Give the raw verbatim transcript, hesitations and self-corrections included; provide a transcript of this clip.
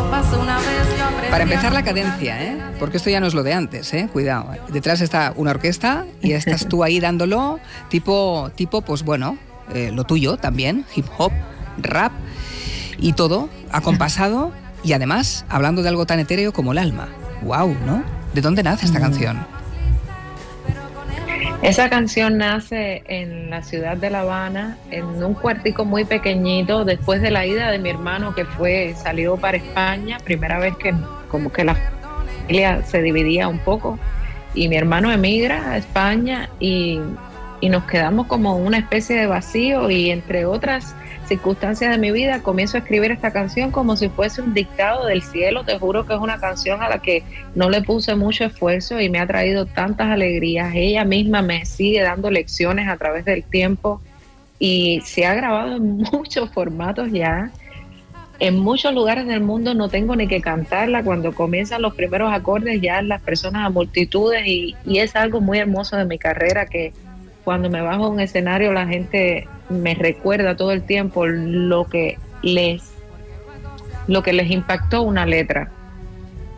Para empezar la cadencia, ¿eh? Porque esto ya no es lo de antes, ¿eh? Cuidado. Detrás está una orquesta y estás tú ahí dándolo, tipo, tipo pues bueno, eh, lo tuyo también, hip hop, rap y todo, acompasado y además hablando de algo tan etéreo como el alma. ¡Wow! ¿No? ¿De dónde nace esta canción? Esa canción nace en la ciudad de La Habana, en un cuartico muy pequeñito, después de la ida de mi hermano que fue, salió para España, primera vez que como que la familia se dividía un poco, y mi hermano emigra a España y, y nos quedamos como una especie de vacío, y entre otras circunstancias de mi vida comienzo a escribir esta canción como si fuese un dictado del cielo. Te juro que es una canción a la que no le puse mucho esfuerzo y me ha traído tantas alegrías. Ella misma me sigue dando lecciones a través del tiempo y se ha grabado en muchos formatos ya. En muchos lugares del mundo no tengo ni que cantarla. Cuando comienzan los primeros acordes ya las personas a multitudes, y, y es algo muy hermoso de mi carrera, que cuando me bajo a un escenario la gente me recuerda todo el tiempo lo que les, lo que les impactó una letra.